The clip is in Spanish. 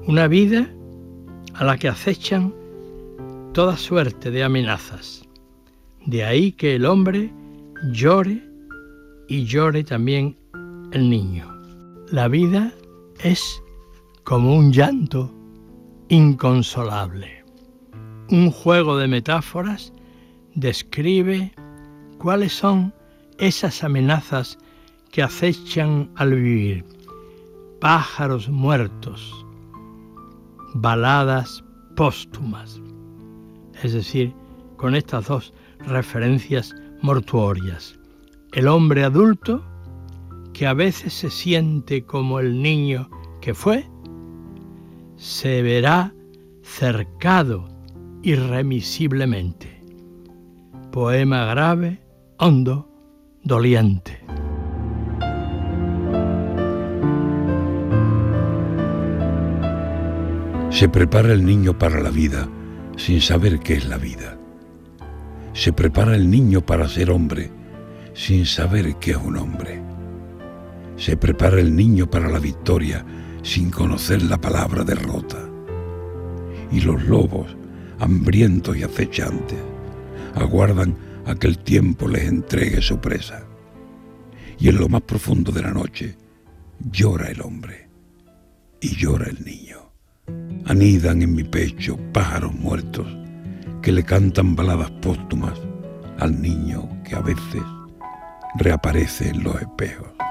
Una vida a la que acechan toda suerte de amenazas. De ahí que el hombre llore y llore también el niño. La vida es como un llanto inconsolable. Un juego de metáforas describe cuáles son esas amenazas que acechan al vivir. Pájaros muertos, baladas póstumas. Es decir, con estas dos referencias mortuorias. El hombre adulto, que a veces se siente como el niño que fue, se verá cercado irremisiblemente. Poema grave, hondo, doliente. Se prepara el niño para la vida sin saber qué es la vida. Se prepara el niño para ser hombre sin saber qué es un hombre. Se prepara el niño para la victoria sin conocer la palabra derrota. Y los lobos, hambrientos y acechantes, aguardan a que el tiempo les entregue su presa. Y en lo más profundo de la noche llora el hombre y llora el niño. Anidan en mi pecho pájaros muertos que le cantan baladas póstumas al niño que a veces reaparece en los espejos.